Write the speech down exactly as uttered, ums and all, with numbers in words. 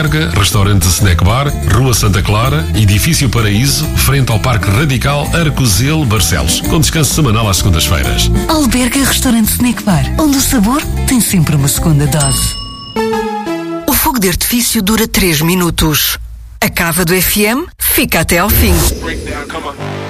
Alberga, restaurante Snack Bar, Rua Santa Clara, Edifício Paraíso, frente ao Parque Radical Arcozelo, Barcelos, com descanso semanal às segundas-feiras. Alberga Restaurante Snack Bar, onde o sabor tem sempre uma segunda dose. O fogo de artifício dura três minutos. A cava do F M fica até ao fim.